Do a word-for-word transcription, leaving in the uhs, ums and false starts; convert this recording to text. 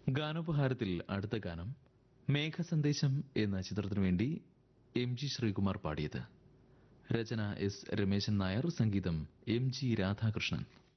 ഗാനോപഹാരത്തിൽ അടുത്ത ഗാനം മേഘസന്ദേശം എന്ന ചിത്രത്തിനു വേണ്ടി എം ജി ശ്രീകുമാർ പാടിയത്. രചന എസ് രമേശൻ നായർ, സംഗീതം എം ജി രാധാകൃഷ്ണൻ.